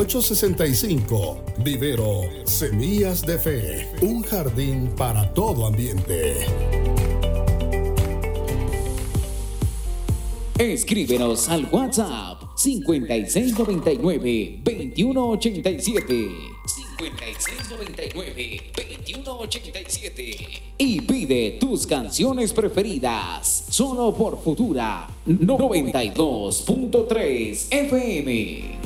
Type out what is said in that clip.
2865. Vivero Semillas de Fe, un jardín para todo ambiente. Escríbenos al WhatsApp 5699-2187. 5699-2187. Y pide tus canciones preferidas solo por Futura 92.3 FM.